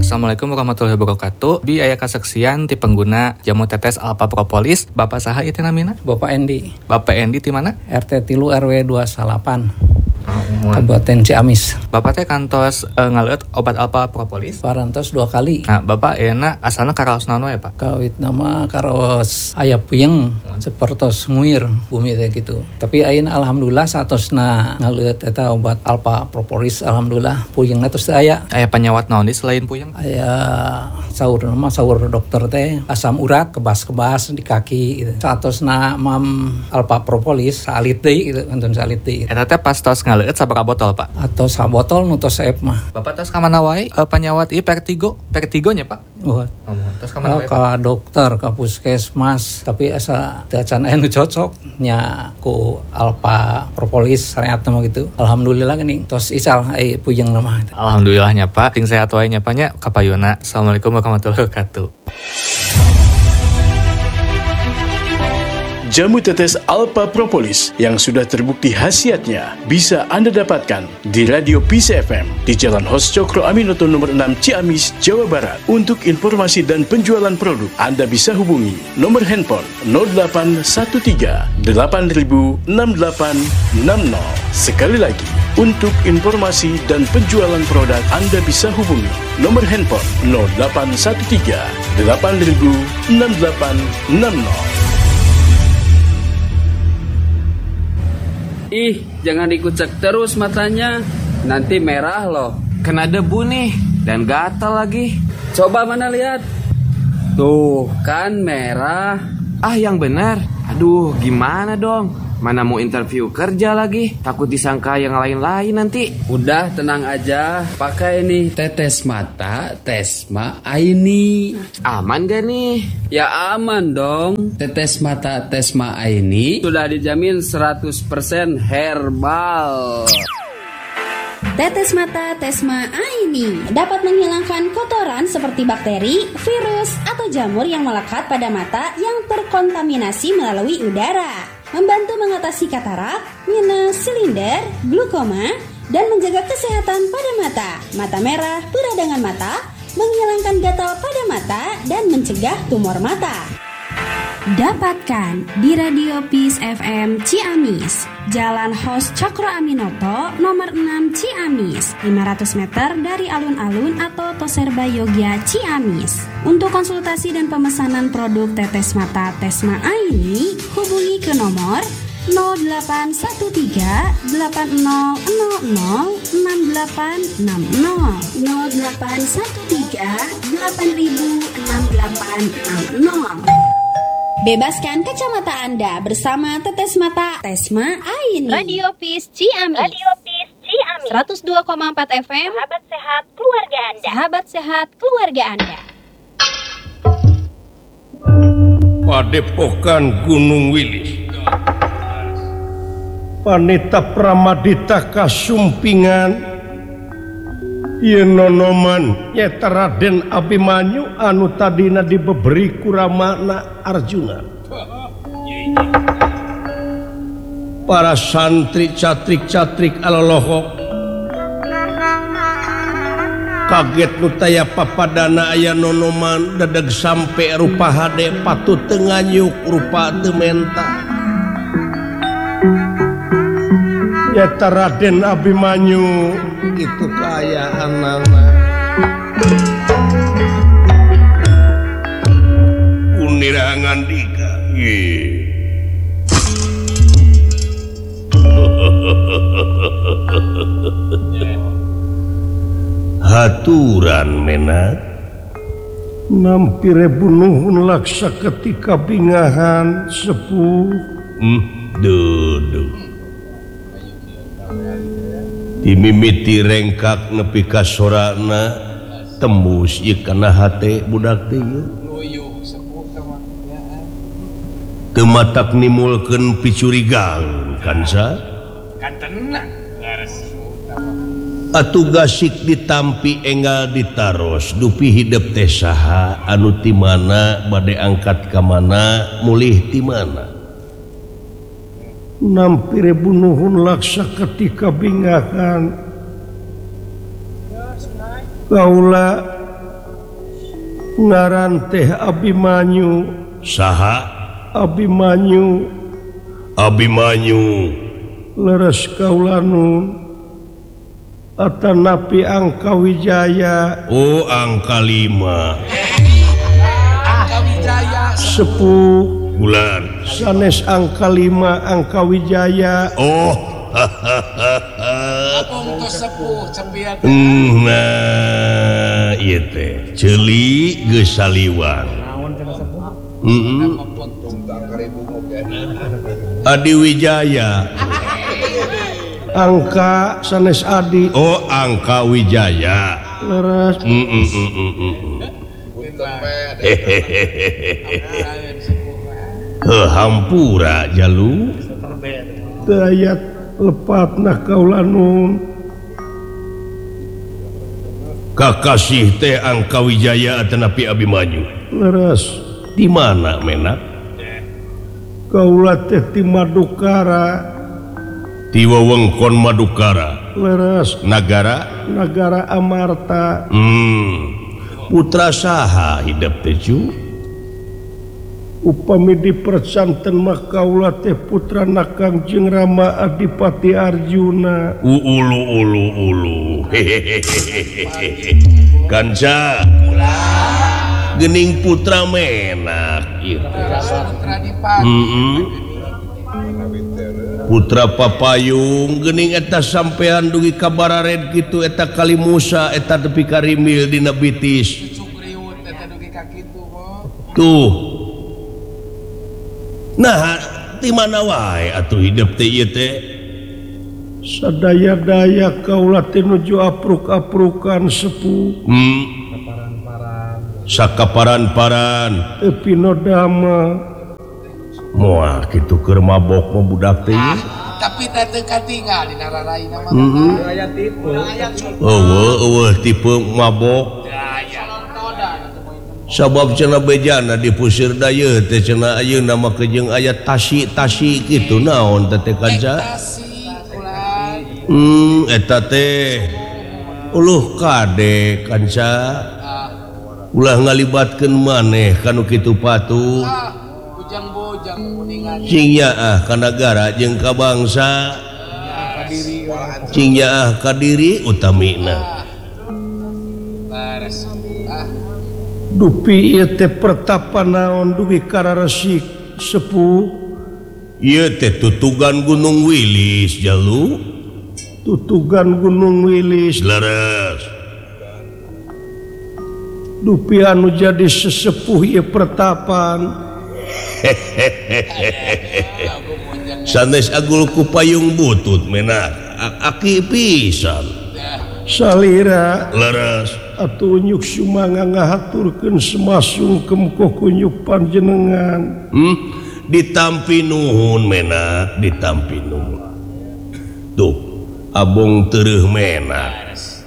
Assalamualaikum warahmatullahi wabarakatuh. Bi aya kasaksian ti pengguna jamu tetes Alpha Propolis. Bapak saha ieu teh namina? Bapak Endi. Bapak Endi ti mana? RT 3 RW 28. Kabupaten Ciamis. Bapak teh kantos ngaleut obat Alpha Propolis? Parantos 2 kali. Nah, Bapak euna asalna karaos naon we, Pak? Kawit nama karaos aya puyeng sapertos nguir bumi teh gitu. Tapi ayeuna alhamdulillah satosna ngaleut eta obat Alpha Propolis alhamdulillah puyengna tos teu aya. Aya panyawat naon di selain puyeng? Aya saur dokter teh asam urat kebas-kebas di kaki gitu. Satosna mam Alpha Propolis salit deui gitu, antun salit deui. Eta teh pas tos ngaleut sabaraha botol, Pak? Atau sabotol nu tos saep mah. Bapak tos ka mana wae panyawat ieu Vertigo nya, Pak? Tos ka mana wae? Ka dokter, ka puskesmas, tapi asa teu can aya nu cocok nya ku Alpha Propolis sareatna mah gitu. Alhamdulillah geuning tos ical ai puyeng mah. Alhamdulillahnya, Pak. Ting sehat wae nya, Pak nya. Kapayuna. Assalamualaikum warahmatullahi wabarakatuh. Jamu tetes Alpha Propolis yang sudah terbukti khasiatnya bisa Anda dapatkan di Radio Peace FM di Jalan Hos Cokro Aminoto nomor 6 Ciamis, Jawa Barat. Untuk informasi dan penjualan produk, Anda bisa hubungi nomor handphone 0813 8000 6860. Sekali lagi, untuk informasi dan penjualan produk, Anda bisa hubungi nomor handphone 0813 8000 6860. Ih, jangan dikucek terus matanya. Nanti merah loh. Kena debu nih. Dan gatal lagi. Coba mana lihat. Tuh, kan merah. Ah, yang benar. Aduh, gimana dong? Mana mau interview kerja lagi? Takut disangka yang lain-lain nanti. Udah, tenang aja. Pakai nih tetes mata Tesma Aini. Aman gak nih? Ya aman dong. Tetes mata Tesma Aini sudah dijamin 100% herbal. Tetes mata Tesma Aini dapat menghilangkan kotoran seperti bakteri, virus, atau jamur yang melekat pada mata yang terkontaminasi melalui udara. Membantu mengatasi katarak, minus, silinder, glukoma, dan menjaga kesehatan pada mata. Mata merah, peradangan mata, menghilangkan gatal pada mata, dan mencegah tumor mata. Dapatkan di Radio Peace FM Ciamis, Jalan Hos Cokro Aminoto, nomor 6 Ciamis, 500 meter dari alun-alun atau Toserba Yogya Ciamis. Untuk konsultasi dan pemesanan produk tetes mata Tesma Aini, hubungi ke nomor 0813 8000 6860 0813 8000 6860. Bebaskan kacamata Anda bersama tetes mata Tesma Aini. Radio Peace Ciamis. 102,4 FM. Sahabat sehat keluarga Anda. Sahabat sehat keluarga Anda. Padepokan Gunung Wilis. Panita Pramadita Kasumpingan. Yen nonoman nyata Raden Abimanyu anu tadina dibeberi kuramana Arjuna. Para santri catrik-catrik alolohok kaget nutaya papadana aya nonoman dadag sampe rupa hade patut tenganyuk rupa tementa. Nyata Raden Abimanyu itu kaya anak-anak unirangan dika haturan menat nampire bunuhun laksa ketika bingahan sepuh duduk dimimiti rengkak nepi ka sorana tembus ieu kana hate budak teh teu matak nimulkeun picurigaan kan sa atuh gasik ditampi enggal ditaros dupi hidup teh saha anu ti mana bade angkat ka mana mulih ti mana nampire bunuhun laksa ketika bingahan kaula ngaran teh Abimanyu. Saha? Abimanyu. Abimanyu leres kaulanun atanapi Angka Wijaya. Oh, Angka 5. Angka Wijaya sepuh bulan sanes Angka 5 Angka Wijaya. Oh, nah iya teh celi geus saliwang. Adi Wijaya. Angka sanes Adi. Oh, Angka Wijaya leres. Hampura jalu dayat lepatna kaulanun kakasih teh Angka Wijaya atanapi Abimanyu leres. Di mana menak? Kaula teh ti Madukara. Ti wewengkon Madukara leres. Nagara Amarta. Putra saha hidup teh cu? Upami dipercanten mah kaula teh putra Kangjeng Rama Adipati Arjuna. Ulu Kanca gening putra menak gitu. Putra Papayung gening eta sampean dugi kabarared gitu eta Kali Musa eta tepi karimil dina bitis tuh. Nah di mana wae atuh hidup teh ieu teh sadaya-daya kaula teh nuju apruk-aprukan sepuh. Sakaparan-paran Epinodama moal kitu keur mabok mah budak teh. Tapi teh katinggal di nararaina mah aya tipe. Eueuh tipe mabok. Sabab cenah bejana dipusir daya teh cenah ayeuna mah jeung aya tasi kitu naon teh kanca. Eta teh uluh kade kanca. Ulah ngalibatkeun maneh kanu kitu patuh. Bujang-bujang kuningan. Cing nyaah ka nagara jeung ka bangsa. Cing nyaah ka diri utamina. Dupi ieu teh pertapa naon dugi kararesik sepuh. Ieu teh tutugan Gunung Wilis jalu. Tutugan Gunung Wilis leres. Dupi anu jadi sesepuh ieu pertapan. Sanes agul ku payung butut menak aki pisan. Salira leres atuh nyuk sumanga ngahaturkeun semasungkem kunyuk panjenengan. Ditampi nuhun menak ditampi nuhun. Tuh abong teureum menak.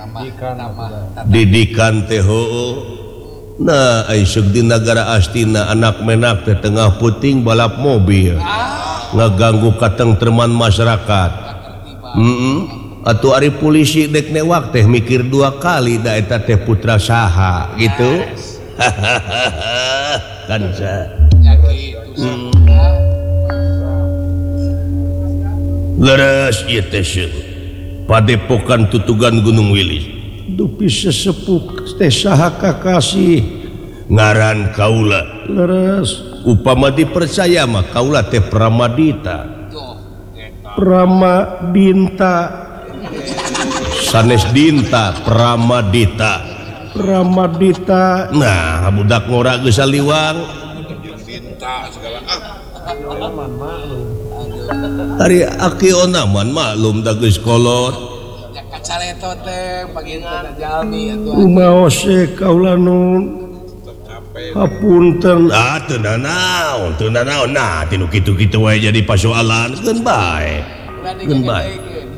Didikan teh heueuh. Nah, aisuk di negara Astina anak menak teh tengah puting balap mobil. Ngaganggu katengtreman masyarakat. Atuh ari polisi dek newak teh mikir 2 kali da eta teh putra saha gitu. Kanca. Leres ieu teh Padepokan Tutugan Gunung Wilis. Dupi sesepuh teh saha kakasih ngaran kaula leres. Upama dipercaya mah kaula teh Pramadita. Pramadinta sanes dinta Pramadita. Pramadita. Nah budak ngora geus saliwang. Ari aki onaman maklum da geus kolot. Caleto teh paginten jalmi atuh. Kumaose kaula nun hapunten. Teu nanaon. Nah tinu kitu-kitu wae jadi pasoalan keun bae. Keun bae.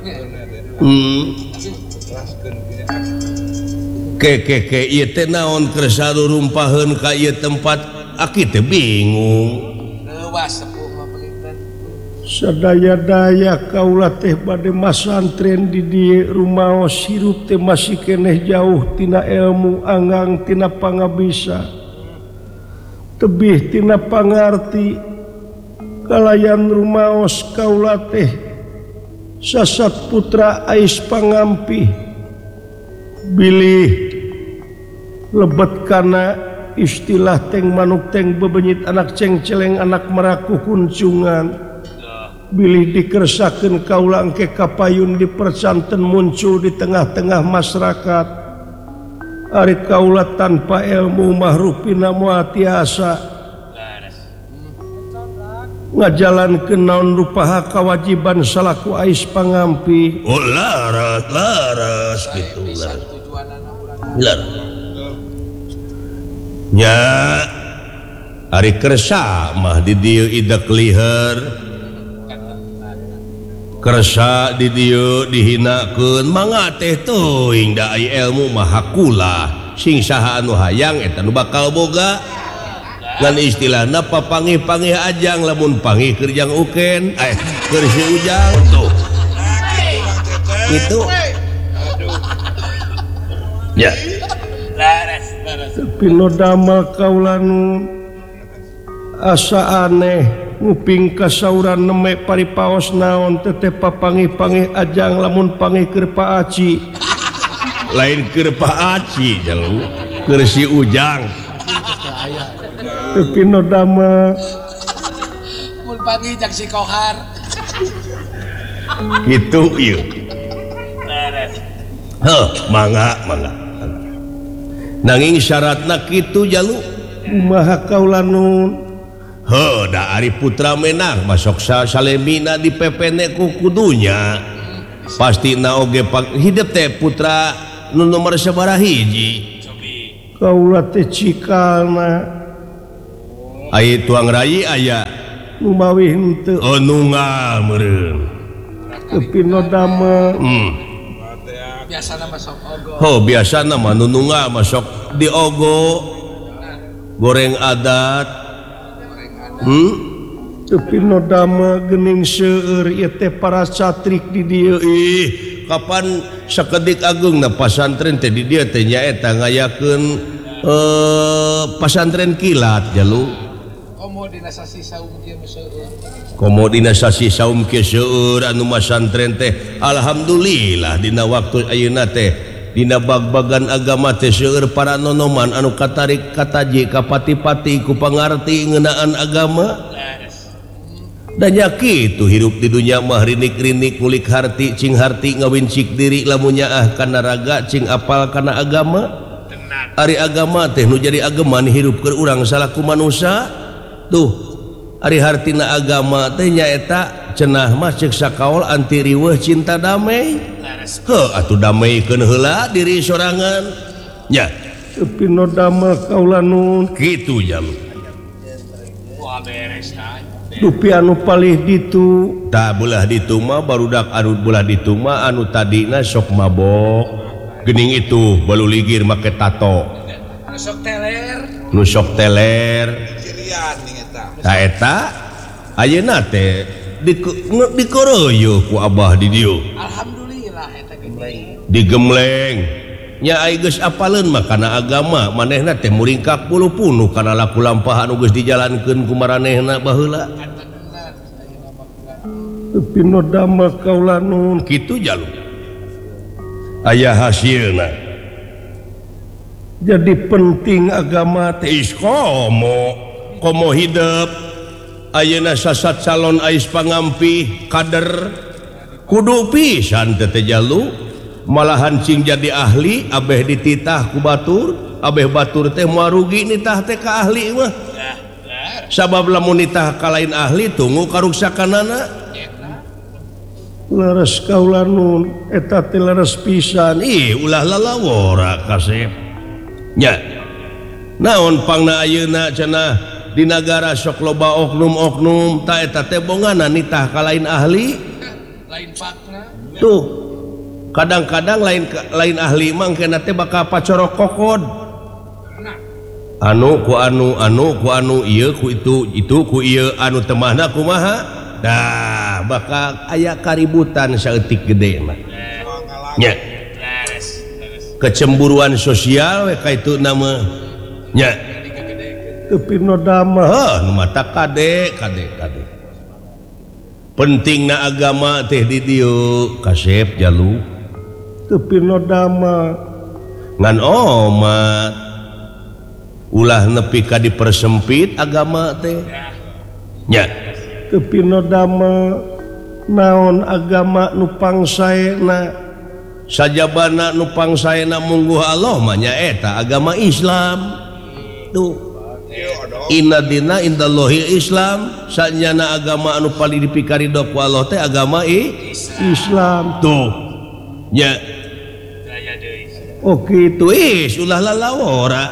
Ke ieu teh naon keur sarurumpaheun ka ieu tempat aki teh bingung. Leuwas sepuh mah paginten. sadaya-daya kaula teh bade masantren di dieu rumaos hirup teh masih keneh jauh tina ilmu anggang tina pangabisa tebih tina pangarti kalayan rumaos kaula teh sasat putra ais pangampi bilih lebet kana istilah teng manuk teng bebenyit anak cengceleng anak meraku kuncungan bilih dikersakeun kaula engke kapayun dipercanten muncul di tengah-tengah masyarakat ari kaula tanpa ilmu mah rupina moal tiasa ngajalankeun naon rupaha kawajiban salaku ais pangampi. Oh laras gitu laras. Nya ari kersa mah di dieu idak liher kersa di dieu dihinakeun mangga teh teuing da aya ilmu mah hakulah sing saha anu hayang eta nu bakal boga ngan istilahna papangih-pangih ajang lamun pangih keur jang uken keur si ujang tuh itu ya tapi no damel kaula nu asa aneh nguping kasauran neme paripaos naon teteh papangih-pangih ajang lamun pangih keur Pak Aci lain keur Pak Aci jalu keur si ujang tapi no damel mun pangih jak si kohar gitu ieu mangga nanging syaratna kitu jalu kumaha kaula nun da ari putra menang masuk salemina di pepene ku kudunya pasti na oge hidup teh putra nu nomor sabaraha hiji kaula teh cikalna aya tuang rai aya nu mawih henteu nu ngameureun tapi no damel biasana masuk ogo biasana mah nu nunga masuk di ogo goreng adat tapi no damel geuning seueur ieu teh para satrik di dieu kapan sakedik agungna pasantren teh di dieu teh nyaeta ngayakeun pasantren kilat jalu komodinasasi saum kieu seueur anu masantren teh alhamdulillah dina waktu ayeuna teh dina bag-bagan agama teh seueur para nonoman anu katarik kataji ka pati-pati ku pangarti ngeunaan agama dan nya kitu hirup di dunya mah rinik-rinik ngulik harti cing harti ngawincik diri lamun nyaah kana raga cing apal kana agama ari agama teh nu jadi ageman hirup keur urang salaku manusia tuh ari hartina agama teh nyaeta cenah mah ceuk sakaol anti riweuh cinta damai atuh dameikeun heula diri sorangan nya tapi no damel kaula nun kitu jalu dupi anu palih ditu tak belah ditu mah barudak anu belah ditu mah anu tadina sok mabok geuning itu balu ligir make tato nu sok teler ta eta ayeuna teh dikoroyo ku abah di dieu alhamdulillah eta digemleng nya ai geus apaleun mah kana agama manehna teh muringkak puluh-puluh kana laku lampahan nu geus dijalankeun ku maranehna baheula tapi no damel kaula nun kitu jalu aya hasilna jadi penting agama teh komo hidup ayeuna sasat calon ais pangampi kader kudu pisan teh jalu malahan cing jadi ahli abeh dititah ku batur abeh batur teh moal rugi nitah teh ka ahli mah sabab lamun nitah ka lain ahli tunggu karuksakanana laras kaula nun eta teh laras pisan ulah lalawora kasep nya naon pangna ayeuna cenah di nagara sok loba oknum-oknum ta eta teh bongana nitah ka lain ahli lain pakna tuh kadang-kadang lain ahli mah kena teh bakal pacorok kokod anu ku anu ieu ku itu ku ieu anu teu mahna kumaha dah bakal aya kaributan saeutik gede mah nya kecemburuan sosial we ka itu nama nya tapi no dama nu mata kade pentingna agama teh di dieu kasep jalu tapi no dama ngan omat ulah nepi ka dipersempit agama teh nya tapi no dama naon agama nu pangsaena sajabana nu pangsaena mungguh Allah mah nya eta agama Islam tuh inna dina indallahi Islam sanyana agama anu paling dipikaridok ku Allah teh agama Islam tuh nya oh gitu ulah lalawora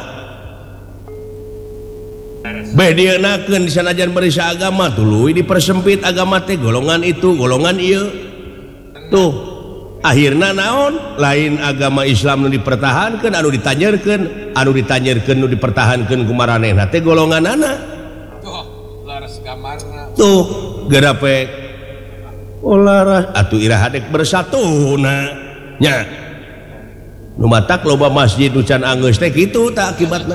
bedienakeun sanajan berisa agama tuluy dipersempit agama teh golongan itu golongan ieu tuh akhirna naon lain agama Islam nu dipertahankeun anu ditanyakeun nu dipertahankeun ku maranehna teh golonganana laras gamarna tuh gerapek laras atuh iraha dek bersatuna nya nu matak loba masjid nu can anggeus teh kitu tah akibatna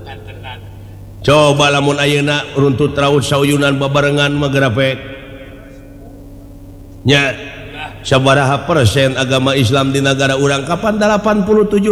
coba lamun ayeuna runtut raut sauyunan babarengan mah gerapek nya sabaraha persen agama Islam di negara urang kapan 87%.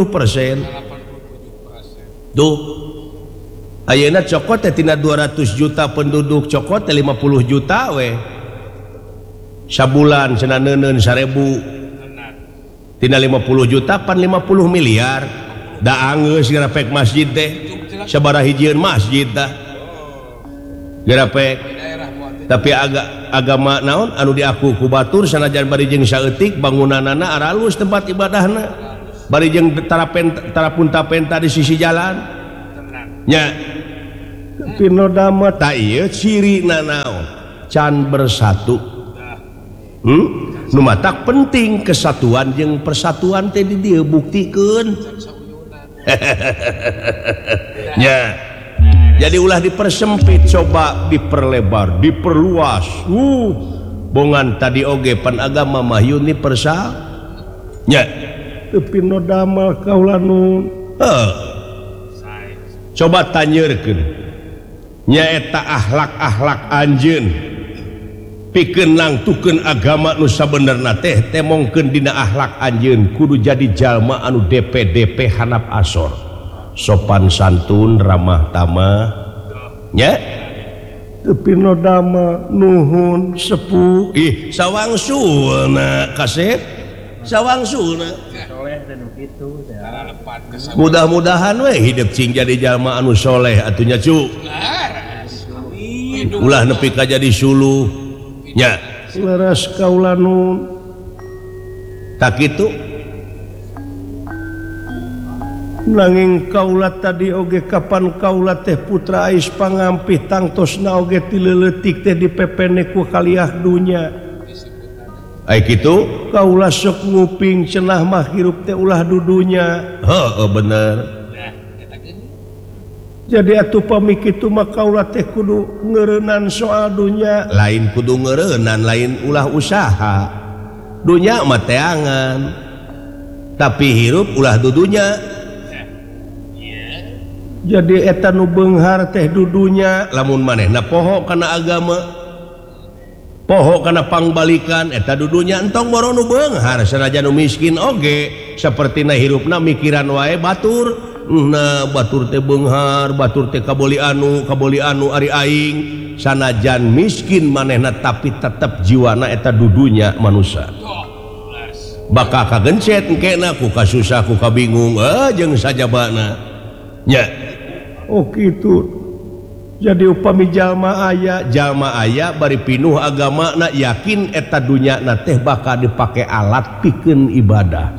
Tuh ayeuna cokot teh tina 200 juta penduduk cokot teh 50 juta we sabulan cenah neuneun 1000 tina 50 juta pan 50 miliar da anggeus gerapek masjid teh sabaraha hijieun masjid tah gerapek tapi agama naon anu diaku ku batur sanajan bari jeung saeutik bangunanana aralus tempat ibadahna bari jeung tarapun-tapenta di sisi jalan nya pino dama ta ieu cirina naon can bersatu nu matak penting kesatuan jeung persatuan teh di dieu buktikeun nya jadi ulah dipersempit coba diperlebar diperluas bongan tadi oge pan agama mah yuni persa nya tapi no dama kaula nu coba tanyeurkeun nya eta akhlak anjeun pikeun nangtukeun agama nu sabenerna teh temongkeun dina akhlak anjeun kudu jadi jalma anu DP handap asor sopan santun ramah tamah nya tapi no dama nuhun sepuh sawangsuna kasep sawangsuna mudah-mudahan we hidup cing jadi jalma anu soleh atunya cu ulah nepi ka jadi suluh nya laras kaula nu tak kitu nanging kaula tadi oge kapan kaula teh putra ais pangampih tangtosna oge ti leuleutik teh dipepene ku kaliah dunya ai kitu kaula sok nguping cenah mah hirup teh ulah dudunya heuh bener jadi atuh pamikitu mah kaula teh kudu ngeureunnan soal dunya lain kudu ngeureunnan lain ulah usaha dunya mah teangan tapi hirup ulah dudunya jadi eta nu beunghar teh dudunya lamun manehna poho kana agama poho kana pangbalikan eta dudunya entong boro nu beunghar sanajan nu miskin oge sapertina hirupna mikiran wae batur nah batur teh beunghar batur teh kaboli anu ari aing sanajan miskin manehna tapi tetep jiwana eta dudunya manusia bakal kagencet engkena ku kasusah ku kabingung jeung sajabana nya oh gitu jadi upami jalma aya bari pinuh agama na yakin eta dunya na teh bakal dipake alat pikeun ibadah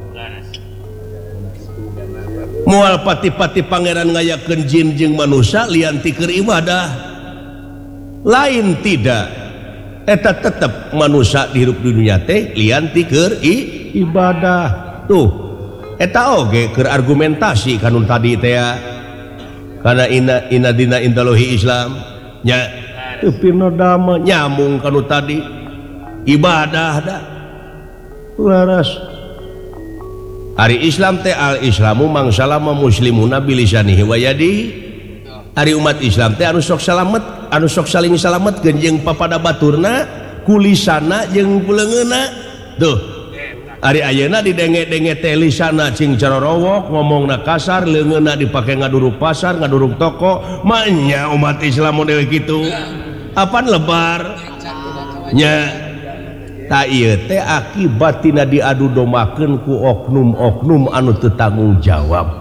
moal pati-pati pangeran ngayakeun jin jeung manusia lian ti keur ibadah lain tidak eta tetep manusia dihirup di dunia teh lian ti keur ibadah tuh eta oge keur argumentasi kanun tadi teh karena inna dina indallahi Islam nya tapi no dama nyamung kanu tadi ibadah laras hari Islam teh al-islamu mangsalama muslimuna bilisanihi wa yadihi. Hari umat Islam teh anu sok salamet, anu sok saling salamet jeung papada baturna, kulisana jeung kuleungeuna. Tuh. Ari ayeuna didenge-denge teh lisana cing carorowok, ngomongna kasar, leungeuna dipake ngaduruk pasar, ngaduruk toko, manya umat Islam model kitu. Apaan lebar? Nya ta ieu teh akibatina diadu domakeun ku oknum-oknum anu teu tanggung jawab.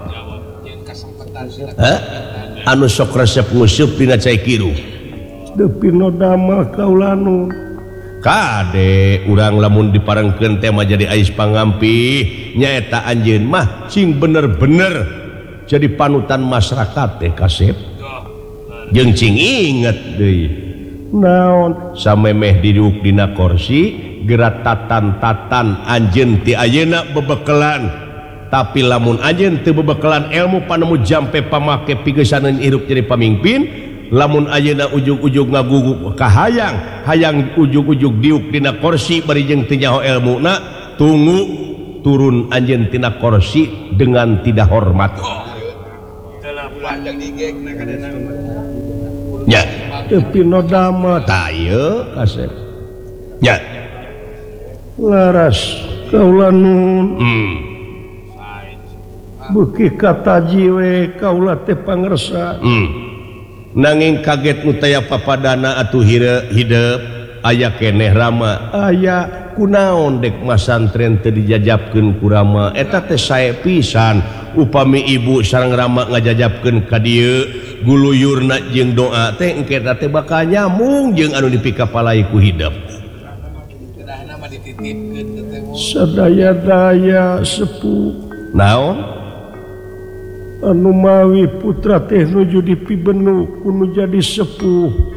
Anu sok resep nguseup dina cai kiru. Depino damel kaulanu. Kade urang lamun diparengkeun teh mah jadi ais pangampi, nyaeta anjeun mah cing bener-bener jadi panutan masyarakat teh kasep. Jeung cing inget deui. Naon samemeh didiuk dina kursi geura tatan-tatan anjeun ti ayeuna bebekelan. Tapi lamun anjeun teu bebekelan ilmu panemu jampe pamake pigesaneun hirup jadi pamimpin, lamun ayeuna ujug-ujug ngaguguk ka hayang ujug-ujug diuk dina kursi bari jeung teu nyaho ilmuna, tunggu turun anjeun tina kursi dengan tidak hormat. Nya, tapi no dama ta ieu kasep. Nya. Laras kaulanun. Beuki kata jiwe kaula teh pangersa. Nanging kaget nu taya papadana atuh hideep aya keneh rama. Aya kunaon dek masantren teu dijajabkeun ku rama eta teh sae pisan upami ibu sareng rama ngajajabkeun ka dieu guluyurna jeung doa teh engke teh bakal nyamung jeung anu dipikapalai ku hideep. Kedahna mah dititipkeun teh sadaya-daya sepuh. Naon? Anu mawi putra teh nuju dipibenu kudu jadi sepuh